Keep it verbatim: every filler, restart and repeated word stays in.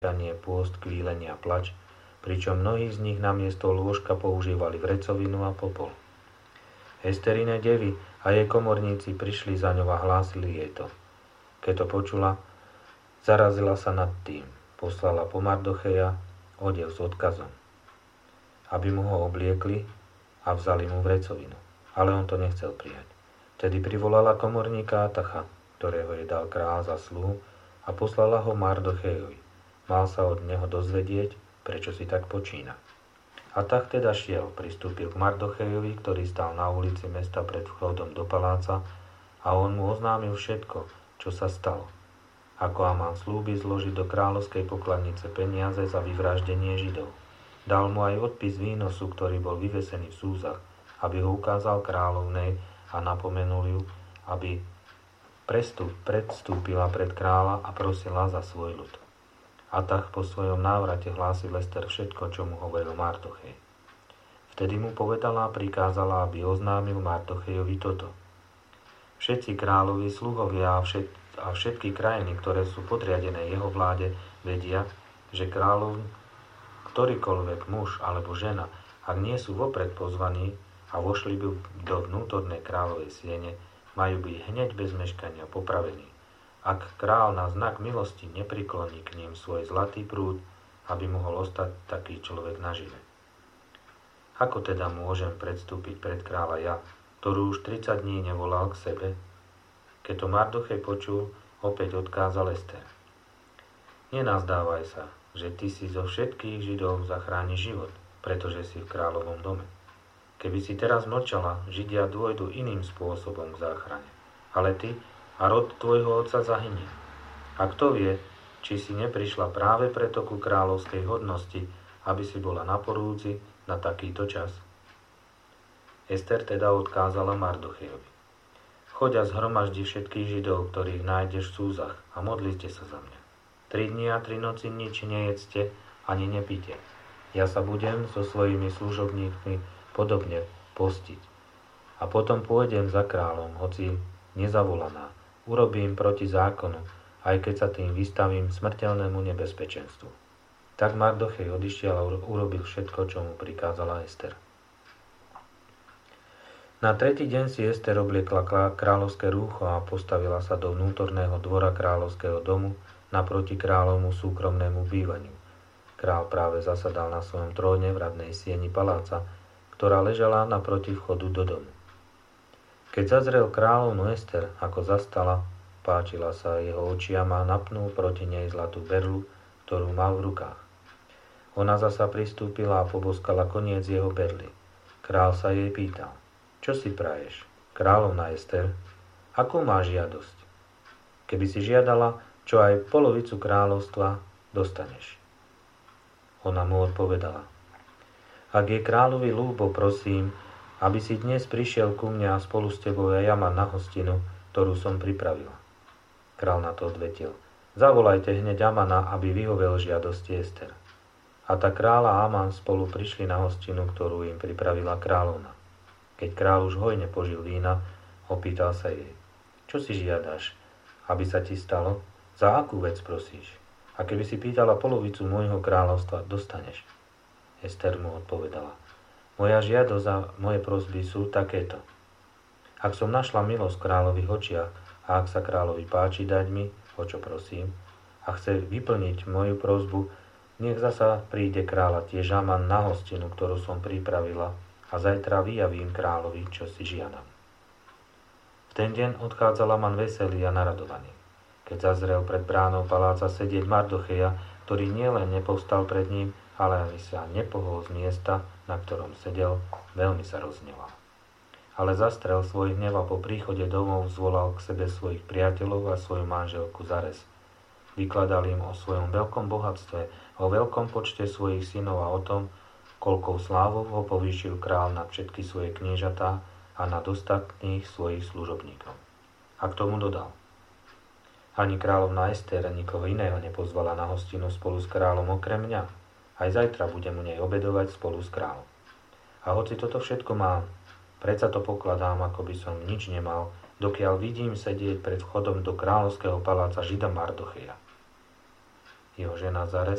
Kanie, pôst, kvílenie a plač, pričom mnohí z nich namiesto lôžka používali vrecovinu a popol. Esterine devy a jej komorníci prišli za ňou a hlásili jej to. Keď to počula, zarazila sa nad tým. Poslala po Mardocheja odev s odkazom, aby mu ho obliekli a vzali mu vrecovinu. Ale on to nechcel prijať. Tedy privolala komorníka Atacha, ktorého jej dal kráľ za sluhu, a poslala ho Mardochejovi. Mal sa od neho dozvedieť, prečo si tak počína. Atach teda šiel, pristúpil k Mardochejovi, ktorý stál na ulici mesta pred vchodom do paláca, a on mu oznámil všetko, čo sa stalo. Ako Amán slúbi zložiť do kráľovskej pokladnice peniaze za vyvraždenie Židov. Dal mu aj odpis výnosu, ktorý bol vyvesený v súzach, aby ho ukázal kráľovnej a napomenul ju, aby prestup, predstúpila pred kráľa a prosila za svoj ľud. Atach po svojom návrate hlásil Ester všetko, čo mu hovoril Mardochej. Vtedy mu povedala a prikázala, aby oznámil Mardochejovi toto. Všetci kráľovi, sluhovia a, všet, a všetky krajiny, ktoré sú podriadené jeho vláde, vedia, že kráľov, ktorýkoľvek muž alebo žena, ak nie sú vopred pozvaní a vošli by do vnútornej kráľovej siene, majú byť hneď bez meškania popravení. Ak král na znak milosti neprikloní k ním svoj zlatý prúd, aby mohol ostať taký človek nažive. Ako teda môžem predstúpiť pred kráľa ja, ktorú už tridsať dní nevolal k sebe? Keď to Mardochej počul, opäť odkázal Ester. Nenazdávaj sa, že ty si zo všetkých Židov zachrániš život, pretože si v kráľovom dome. Keby si teraz mlčala, Židia dôjdu iným spôsobom k záchrane. Ale ty a rod tvojho otca zahynie. A kto vie, či si neprišla práve preto ku kráľovskej hodnosti, aby si bola na porúdzi na takýto čas? Ester teda odkázala Mardochejovi. Choď a zhromaždi všetkých Židov, ktorých nájdeš v súzach, a modlite sa za mňa. Tri dni a tri noci nič nejedzte ani nepíte. Ja sa budem so svojimi služobníkmi podobne postiť. A potom pôjdem za kráľom, hoci nezavolaná. Urobím proti zákonu, aj keď sa tým vystavím smrteľnému nebezpečenstvu. Tak Mardochej odišiel a urobil všetko, čo mu prikázala Ester. Na tretí deň si Ester obliekla kráľovské rúcho a postavila sa do vnútorného dvora kráľovského domu naproti kráľovmu súkromnému bývaniu. Král práve zasadal na svojom tróne v radnej sieni paláca, ktorá ležala naproti vchodu do domu. Keď zazrel kráľovnu Ester, ako zastala, páčila sa jeho očiam a napnul proti nej zlatú berlu, ktorú mal v rukách. Ona zasa pristúpila a poboskala koniec jeho berly. Král sa jej pýtal, čo si praješ, kráľovna Ester, akú máš žiadosť? Keby si žiadala, čo aj polovicu kráľovstva, dostaneš. Ona mu odpovedala, ak je kráľovi ľúbo, prosím, aby si dnes prišiel ku mne a spolu s tebou ja mám na hostinu, ktorú som pripravila. Král na to odvetil, zavolajte hneď Amana, aby vyhovel žiadosti Ester. A tak kráľ a Aman spolu prišli na hostinu, ktorú im pripravila kráľovna. Keď kráľ už hojne požil vína, opýtal sa jej, čo si žiadaš, aby sa ti stalo? Za akú vec prosíš? A keby si pýtala polovicu môjho kráľovstva, dostaneš. Ester mu odpovedala, moja žiadosť a moje prosby sú takéto. Ak som našla milosť v kráľových očiach a ak sa kráľovi páči dať mi, o čo prosím, a chce vyplniť moju prosbu, nech zasa príde kráľa tiež Aman na hostinu, ktorú som pripravila, a zajtra vyjavím kráľovi, čo si žiadam. V ten deň odchádzal Aman veselý a naradovaný. Keď zazrel pred bránou paláca sedieť Mardocheja, ktorý nielen nepovstal pred ním, ale ani sa nepohol z miesta, na ktorom sedel, veľmi sa rozhneval. Ale zastrel svoj hnev a po príchode domov zvolal k sebe svojich priateľov a svoju manželku Zarez. Vykladal im o svojom veľkom bohatstve, o veľkom počte svojich synov a o tom, koľkou slávou ho povýšil král nad všetky svoje kniežatá a nad ostatných svojich služobníkov. A k tomu dodal, ani kráľovna Ester nikoho iného nepozvala na hostinu spolu s kráľom okrem mňa. Aj zajtra budem u nej obedovať spolu s kráľom. A hoci toto všetko mám, predsa to pokladám, ako by som nič nemal, dokiaľ vidím sedieť pred vchodom do kráľovského paláca Žida Mardocheja. Jeho žena Zarez